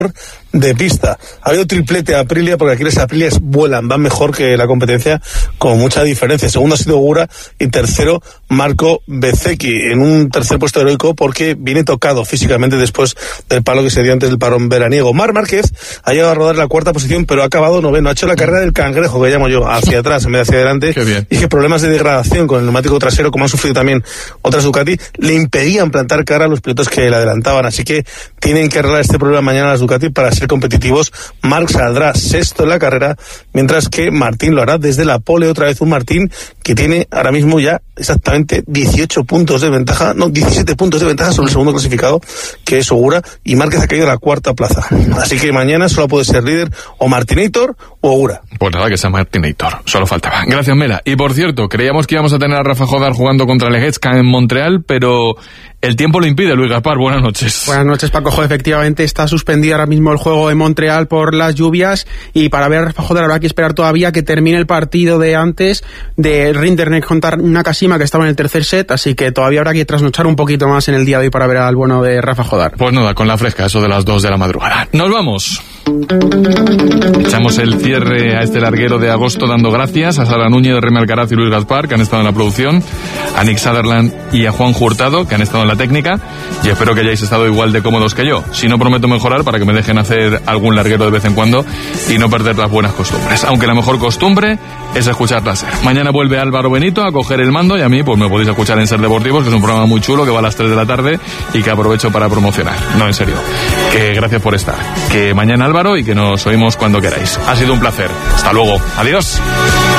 de pista. Ha habido triplete a Aprilia, porque aquí las Aprilias vuelan, van mejor que la competencia con mucha diferencia. Segundo ha sido Ogura y tercero Marco Bezzecchi, en un tercer puesto heroico porque viene tocado físicamente después del palo que se dio antes del parón veraniego. Marc Márquez ha llegado a rodar la cuarta posición, pero ha acabado noveno. Ha hecho la carrera del cangrejo, que llamo yo, hacia atrás en vez de hacia adelante. Qué bien. Y que problemas de degradación con el neumático trasero, como han sufrido también otras Ducati, le impedían plantar cara a los pilotos que le adelantaban. Así que tienen que arreglar este problema mañana las Ducati para ser competitivos. Marc saldrá sexto en la carrera, mientras que Martín lo hará desde la pole, otra vez un Martín que tiene ahora mismo ya exactamente 17 puntos de ventaja sobre el segundo clasificado, que es Ogura, y Márquez ha caído a la cuarta plaza. Así que mañana solo puede ser líder o Martinator o Ogura. Pues nada, que sea Martinator, solo faltaba. Gracias, Mela. Y por cierto, creíamos que íbamos a tener a Rafa Jodar jugando contra Legetska en Montreal, pero el tiempo lo impide. Luis Gaspar, buenas noches. Buenas noches, Paco. Efectivamente está suspendido ahora mismo el juego en Montreal por las lluvias, y para ver a Rafa Jodar habrá que esperar todavía que termine el partido de antes de Rinderknech contra Nakashima, que estaba en el tercer set, así que todavía habrá que trasnochar un poquito más en el día de hoy para ver al bueno de Rafa Jodar. Pues nada, con la fresca, eso de las 2 de la madrugada. ¡Nos vamos! Echamos el cierre a este larguero de agosto dando gracias a Sara Núñez, Remy Alcaraz y Luis Gaspar, que han estado en la producción, a Nick Sutherland y a Juan Hurtado, que han estado en la técnica, y espero que hayáis estado igual de cómodos que yo. Si no, prometo mejorar para que me dejen hacer algún larguero de vez en cuando y no perder las buenas costumbres, aunque la mejor costumbre es escuchar Láser. Mañana vuelve Álvaro Benito a coger el mando, y a mí pues me podéis escuchar en Ser Deportivos, que es un programa muy chulo que va a las 3 de la tarde y que aprovecho para promocionar. No, en serio, que gracias por estar, que mañana Álvaro, y que nos oímos cuando queráis. Ha sido un placer. Hasta luego. Adiós.